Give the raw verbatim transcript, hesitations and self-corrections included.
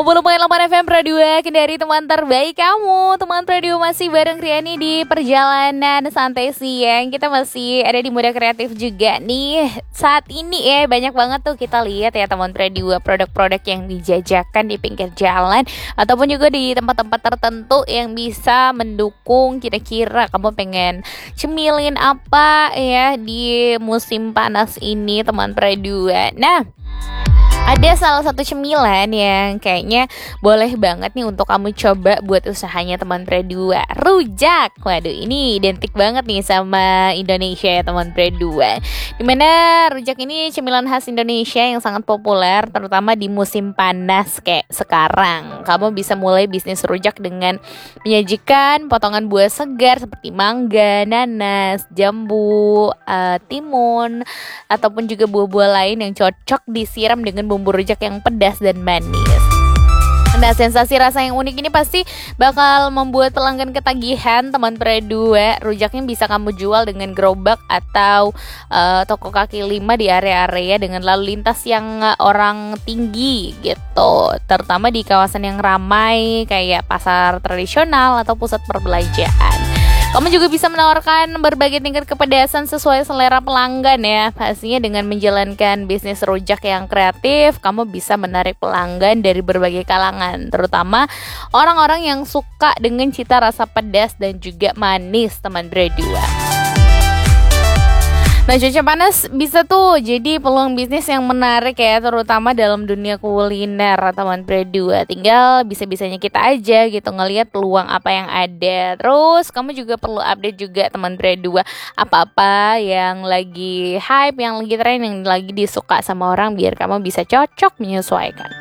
sepuluh koma delapan F M Pro dua, Kendari teman terbaik kamu. Teman Pro dua masih bareng Riani di perjalanan santai siang. Kita masih ada di Muda Kreatif juga nih. Saat ini ya banyak banget tuh kita lihat ya teman Pro dua, produk-produk yang dijajakan di pinggir jalan ataupun juga di tempat-tempat tertentu yang bisa mendukung kira-kira kamu pengen cemilin apa ya di musim panas ini teman Pro dua. Nah, ada salah satu cemilan yang kayaknya boleh banget nih untuk kamu coba buat usahanya teman Pro dua. Rujak. Waduh, ini identik banget nih sama Indonesia ya teman Pro dua. Dimana rujak ini cemilan khas Indonesia yang sangat populer terutama di musim panas kayak sekarang. Kamu bisa mulai bisnis rujak dengan menyajikan potongan buah segar seperti mangga, nanas, jambu, uh, timun ataupun juga buah-buah lain yang cocok disiram dengan bumbu rujak yang pedas dan manis. Nah, sensasi rasa yang unik ini pasti bakal membuat pelanggan ketagihan teman Pro dua. Rujaknya bisa kamu jual dengan gerobak atau uh, toko kaki lima di area-area dengan lalu lintas yang uh, orang tinggi gitu. Terutama di kawasan yang ramai kayak pasar tradisional atau pusat perbelanjaan. Kamu juga bisa menawarkan berbagai tingkat kepedasan sesuai selera pelanggan ya. Pastinya dengan menjalankan bisnis rujak yang kreatif, kamu bisa menarik pelanggan dari berbagai kalangan, terutama orang-orang yang suka dengan cita rasa pedas dan juga manis teman Pro dua. Nah, cuaca panas bisa tuh jadi peluang bisnis yang menarik ya, terutama dalam dunia kuliner teman Pro dua. Tinggal bisa-bisanya kita aja gitu ngelihat peluang apa yang ada. Terus kamu juga perlu update juga teman Pro dua, apa-apa yang lagi hype, yang lagi tren, yang lagi disuka sama orang biar kamu bisa cocok menyesuaikan.